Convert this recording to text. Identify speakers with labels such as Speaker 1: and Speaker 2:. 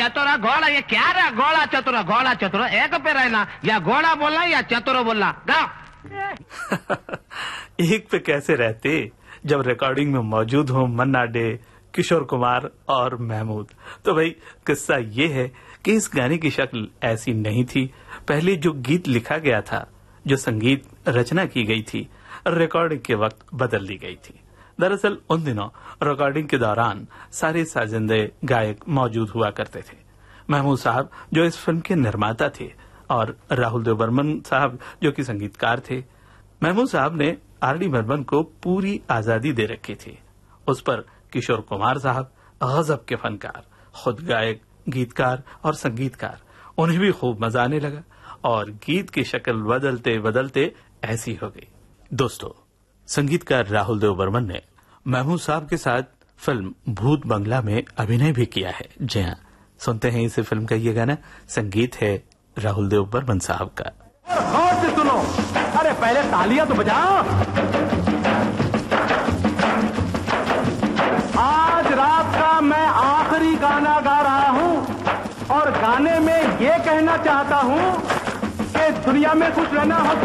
Speaker 1: चतुर घोड़ा, ये क्या रहा? घोड़ा चतुर एक पे रहना, या घोड़ा बोलना या चतुर बोलना। गाओ।
Speaker 2: एक पे कैसे रहते जब रिकॉर्डिंग में मौजूद हो मन्ना डे, किशोर कुमार और महमूद। तो भाई किस्सा ये है कि इस गाने की शक्ल ऐसी नहीं थी। पहले जो गीत लिखा गया था, जो संगीत रचना की गई थी, रिकॉर्डिंग के वक्त बदल दी गई थी। दरअसल उन दिनों रिकॉर्डिंग के दौरान सारे साजिंदे गायक मौजूद हुआ करते थे। महमूद साहब जो इस फिल्म के निर्माता थे और राहुल देव बर्मन साहब जो कि संगीतकार थे। महमूद साहब ने आर.डी. बर्मन को पूरी आजादी दे रखी थी। उस पर किशोर कुमार साहब गजब के फनकार, खुद गायक, गीतकार और संगीतकार, उन्हें भी खूब मजा आने लगा और गीत की शक्ल बदलते बदलते ऐसी हो गई। दोस्तों, संगीतकार राहुल देव बर्मन ने महमूद साहब के साथ फिल्म भूत बंगला में अभिनय भी किया है। जी हाँ, सुनते हैं इसे फिल्म का ये गाना। संगीत है राहुल देव बर्मन साहब का।
Speaker 3: गौर से सुनो, अरे पहले तालियां तो बजाओ। आज रात का मैं आखिरी गाना गा रहा हूं और गाने में ये कहना चाहता हूं कि दुनिया में कुछ रहना हो तो